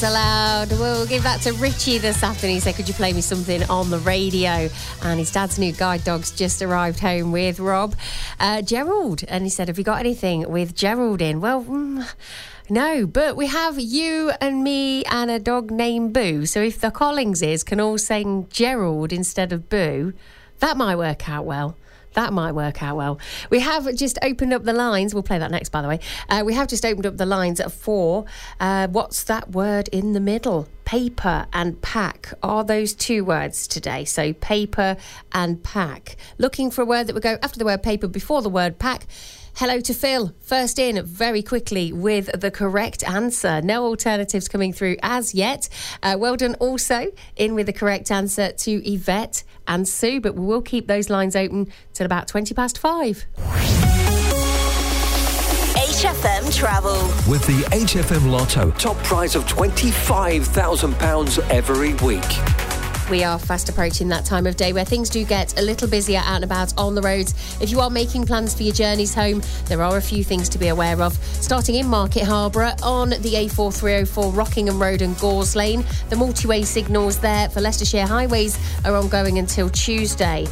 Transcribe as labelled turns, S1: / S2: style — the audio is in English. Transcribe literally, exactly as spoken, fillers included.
S1: Allowed. We'll give that to Richie this afternoon. He said, could you play me something on the radio? And his dad's new guide dog's just arrived home with Rob. Uh, Gerald. And he said, have you got anything with Gerald in? Well, mm, no, but we have you and me and a dog named Boo. So if the Collingses can all sing Gerald instead of Boo, that might work out well. That might work out well. We have just opened up the lines. We'll play that next, by the way. Uh, we have just opened up the lines for uh, what's that word in the middle? Paper and pack are those two words today. So paper and pack. Looking for a word that would go after the word paper, before the word pack. Hello to Phil. First in very quickly with the correct answer. No alternatives coming through as yet. Uh, well done also in with the correct answer to Yvette and Sue, but we will keep those lines open till about twenty past five.
S2: H F M Travel.
S3: With the H F M Lotto, top prize of twenty-five thousand pounds every week.
S1: We are fast approaching that time of day where things do get a little busier out and about on the roads. If you are making plans for your journeys home, there are a few things to be aware of. Starting in Market Harborough on the A four three oh four Rockingham Road and Gores Lane. The multi-way signals there for Leicestershire highways are ongoing until Tuesday.